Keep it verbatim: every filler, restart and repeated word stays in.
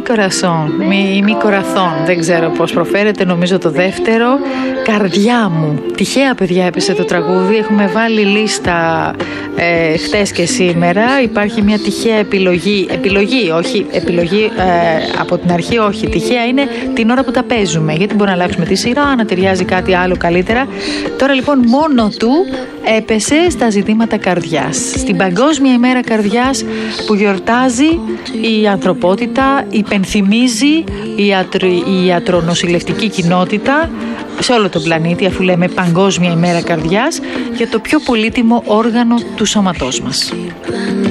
κορασόν, μη, μη κοραθόν, δεν ξέρω πώς προφέρεται, νομίζω το δεύτερο. Καρδιά μου. Τυχαία, παιδιά, έπεσε το τραγούδι. Έχουμε βάλει λίστα ε, χτες και σήμερα. Υπάρχει μια τυχαία επιλογή. Επιλογή, όχι. Επιλογή ε, από την αρχή, όχι. Τυχαία είναι την ώρα που τα παίζουμε. Γιατί μπορεί να αλλάξουμε τη σειρά, να ταιριάζει κάτι άλλο καλύτερα. Τώρα λοιπόν μόνο του έπεσε στα ζητήματα καρδιάς. Στην Παγκόσμια ημέρα καρδιάς που γιορτάζει η ανθρωπότητα, υπενθυμίζει η, ιατρο, η ιατρονοσηλευτική κοινότητα σε όλο τον πλανήτη, αφού λέμε Παγκόσμια ημέρα καρδιάς, για το πιο πολύτιμο όργανο του σώματός μας.